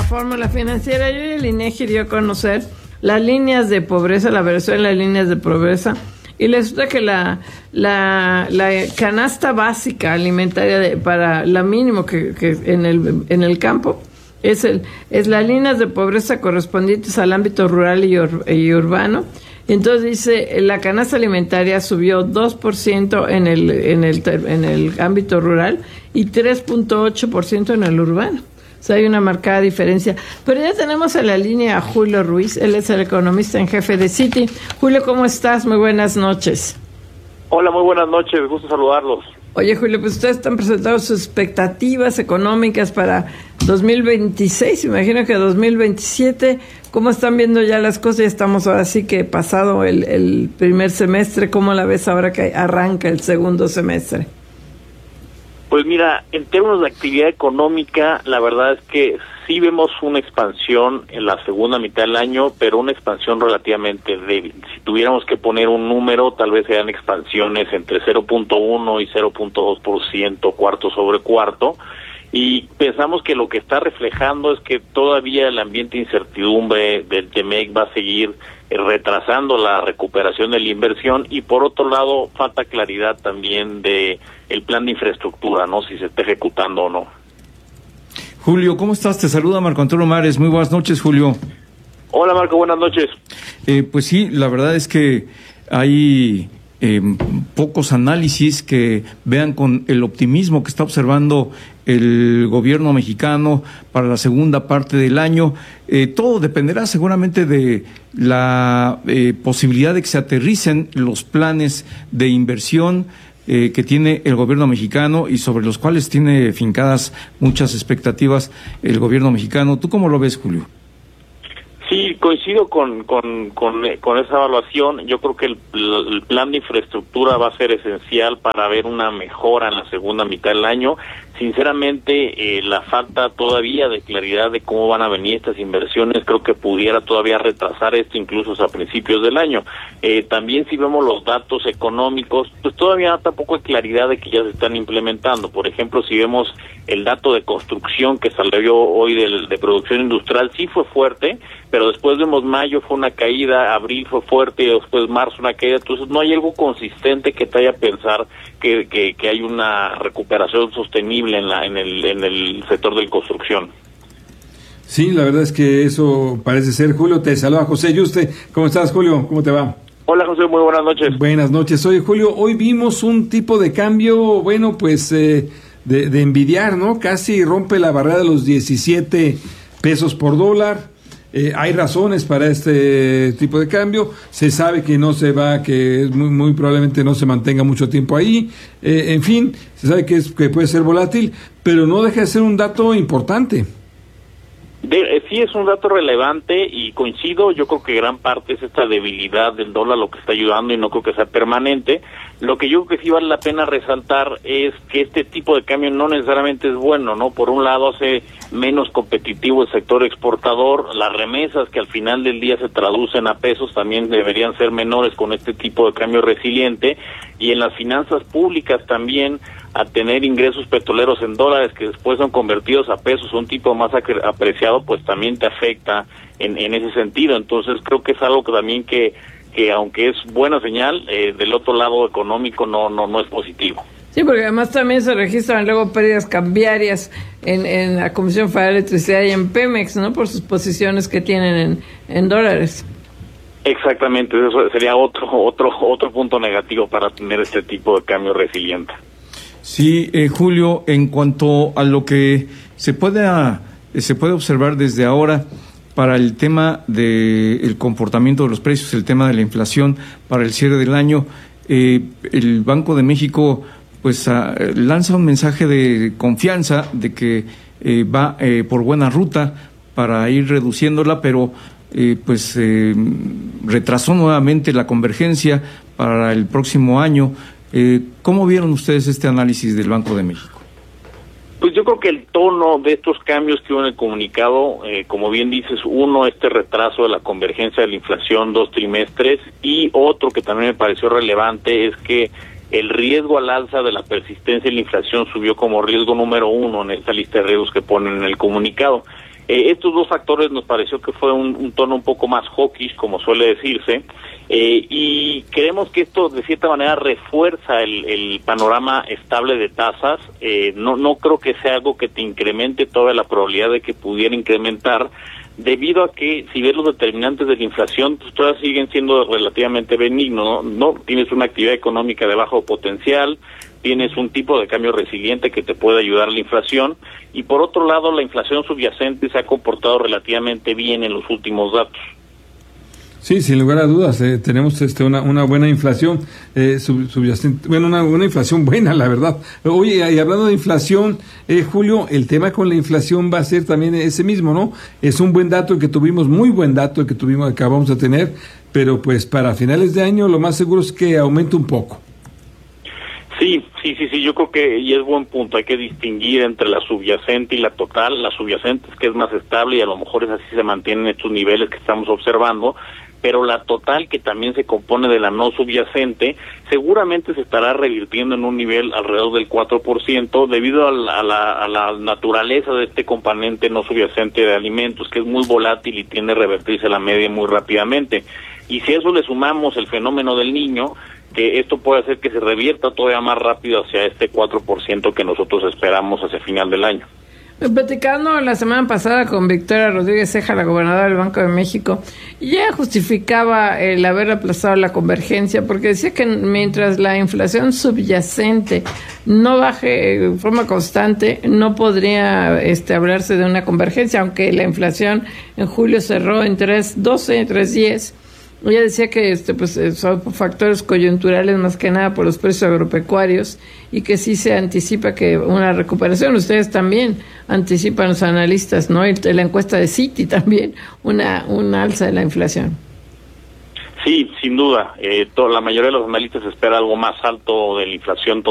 fórmula financiera. Yo y el INEGI dio a conocer las líneas de pobreza, la versión de las líneas de pobreza, y resulta que la canasta básica alimentaria para la mínimo que en el campo es las líneas de pobreza correspondientes al ámbito rural y urbano. Entonces dice, la canasta alimentaria subió 2% en el ámbito rural y 3.8% en el urbano. O sea, hay una marcada diferencia. Pero ya tenemos en la línea a Julio Ruiz, él es el economista en jefe de Citi. Julio, ¿cómo estás? Muy buenas noches. Hola, muy buenas noches, gusto saludarlos. Oye, Julio, pues ustedes están presentando sus expectativas económicas para 2026, imagino que 2027. ¿Cómo están viendo ya las cosas? Ya estamos ahora sí que pasado el primer semestre. ¿Cómo la ves ahora que arranca el segundo semestre? Pues mira, en términos de actividad económica, la verdad es que sí vemos una expansión en la segunda mitad del año, pero una expansión relativamente débil. Si tuviéramos que poner un número, tal vez sean expansiones entre 0.1 y 0.2%, cuarto sobre cuarto, y pensamos que lo que está reflejando es que todavía el ambiente de incertidumbre del TEMEC va a seguir retrasando la recuperación de la inversión, y por otro lado falta claridad también de el plan de infraestructura, ¿no? Si se está ejecutando o no. Julio, ¿cómo estás? Te saluda Marco Antonio Mares. Muy buenas noches, Julio. Hola, Marco, buenas noches. Pues sí, la verdad es que hay pocos análisis que vean con el optimismo que está observando el gobierno mexicano para la segunda parte del año. Todo dependerá seguramente de la posibilidad de que se aterricen los planes de inversión que tiene el gobierno mexicano y sobre los cuales tiene fincadas muchas expectativas el gobierno mexicano. ¿Tú cómo lo ves, Julio? Sí, coincido con esa evaluación. Yo creo que el plan de infraestructura va a ser esencial para ver una mejora en la segunda mitad del año. Sinceramente, la falta todavía de claridad de cómo van a venir estas inversiones, creo que pudiera todavía retrasar esto incluso a principios del año. También si vemos los datos económicos, pues todavía tampoco hay claridad de que ya se están implementando. Por ejemplo, si vemos el dato de construcción que salió hoy de producción industrial, sí fue fuerte, pero después vemos mayo fue una caída, abril fue fuerte y después marzo una caída. Entonces no hay algo consistente que te haya pensar que hay una recuperación sostenible en el sector de la construcción. Sí, la verdad es que eso parece ser. Julio, te saluda José Yuste. ¿Cómo estás, Julio? ¿Cómo te va? Hola, José, muy buenas noches. Buenas noches. Oye, Julio, hoy vimos un tipo de cambio, bueno, pues de envidiar, ¿no? Casi rompe la barrera de los 17 pesos por dólar. Hay razones para este tipo de cambio. Se sabe que no se va, que es muy probablemente no se mantenga mucho tiempo ahí. En fin, se sabe que puede ser volátil, pero no deja de ser un dato importante. Sí, es un dato relevante y coincido. Yo creo que gran parte es esta debilidad del dólar lo que está ayudando y no creo que sea permanente. Lo que yo creo que sí vale la pena resaltar es que este tipo de cambio no necesariamente es bueno, ¿no? Por un lado hace menos competitivo el sector exportador, las remesas que al final del día se traducen a pesos también deberían ser menores con este tipo de cambio resiliente, y en las finanzas públicas también a tener ingresos petroleros en dólares que después son convertidos a pesos, un tipo más apreciado, pues también te afecta en ese sentido. Entonces creo que es algo que también que aunque es buena señal, del otro lado económico no es positivo. Sí, porque además también se registran luego pérdidas cambiarias en la Comisión Federal de Electricidad y en Pemex, ¿no? Por sus posiciones que tienen en dólares. Exactamente, eso sería otro punto negativo para tener este tipo de cambio resiliente. Sí, Julio, en cuanto a lo que se puede observar desde ahora para el tema del comportamiento de los precios, el tema de la inflación para el cierre del año, el Banco de México pues lanza un mensaje de confianza de que va por buena ruta para ir reduciéndola, pero retrasó nuevamente la convergencia para el próximo año. ¿Cómo vieron ustedes este análisis del Banco de México? Pues yo creo que el tono de estos cambios que hubo en el comunicado, como bien dices, uno, este retraso de la convergencia de la inflación 2 trimestres, y otro que también me pareció relevante es que el riesgo al alza de la persistencia de la inflación subió como riesgo número 1 en esta lista de riesgos que ponen en el comunicado. Estos dos factores nos pareció que fue un tono un poco más hawkish, como suele decirse, y creemos que esto de cierta manera refuerza el panorama estable de tasas. No creo que sea algo que te incremente toda la probabilidad de que pudiera incrementar, debido a que si ves los determinantes de la inflación, pues todavía siguen siendo relativamente benignos, ¿no? Tienes una actividad económica de bajo potencial, tienes un tipo de cambio resiliente que te puede ayudar a la inflación, y por otro lado la inflación subyacente se ha comportado relativamente bien en los últimos datos. Sí, sin lugar a dudas, tenemos una buena inflación subyacente, bueno, una inflación buena, la verdad. Oye, y hablando de inflación, Julio, el tema con la inflación va a ser también ese mismo, ¿no? Es un buen dato que tuvimos, muy buen dato que acabamos de tener, pero pues para finales de año lo más seguro es que aumente un poco. Sí, yo creo que, y es buen punto, hay que distinguir entre la subyacente y la total. La subyacente es que es más estable y a lo mejor es así se mantienen estos niveles que estamos observando, pero la total, que también se compone de la no subyacente, seguramente se estará revirtiendo en un nivel alrededor del 4%, debido a la naturaleza de este componente no subyacente de alimentos, que es muy volátil y tiende a revertirse a la media muy rápidamente. Y si a eso le sumamos el fenómeno del Niño, que esto puede hacer que se revierta todavía más rápido hacia este 4% que nosotros esperamos hacia final del año. Platicando la semana pasada con Victoria Rodríguez Ceja, la gobernadora del Banco de México, y ella justificaba el haber aplazado la convergencia, porque decía que mientras la inflación subyacente no baje de forma constante, no podría hablarse de una convergencia, aunque la inflación en julio cerró en 3.12, 3.10. Ella decía que son factores coyunturales más que nada por los precios agropecuarios, y que sí se anticipa que una recuperación. Ustedes también anticipan, los analistas, ¿no? Y la encuesta de Citi también, una alza de la inflación. Sí, sin duda. La mayoría de los analistas espera algo más alto de la inflación